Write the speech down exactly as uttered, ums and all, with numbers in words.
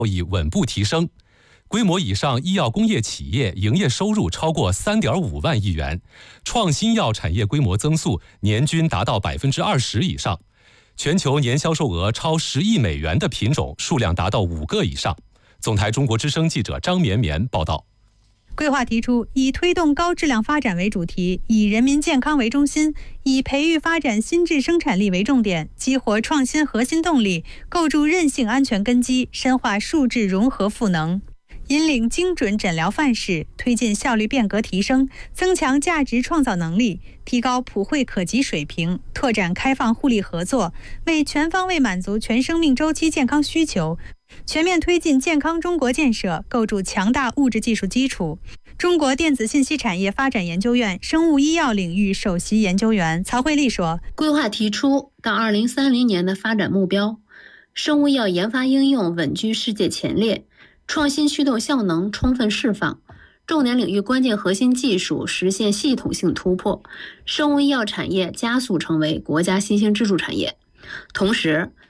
已稳步提升。规模以上医药工业企业营业收入超过 三点五万亿元，创新药产业规模增速年均达到 百分之二十 以上。全球年销售额超十亿美元的品种数量达到五个以上。总台中国之声记者张绵绵报道。 规划提出，以推动高质量发展为主题，以人民健康为中心，以培育发展新质生产力为重点，激活创新核心动力，构筑韧性安全根基，深化数质融合赋能，引领精准诊疗范式，推进效率变革提升，增强价值创造能力，提高普惠可及水平，拓展开放互利合作，为全方位满足全生命周期健康需求，全面推进健康中国建设，构筑强大物质技术基础。中国电子信息产业发展研究院生物医药领域首席研究员曹慧丽说， 规划提出到二零三零年的发展目标，生物医药研发应用稳居世界前列，创新驱动效能充分释放，重点领域关键核心技术实现系统性突破，生物医药产业加速成为国家新兴支柱产业。同时，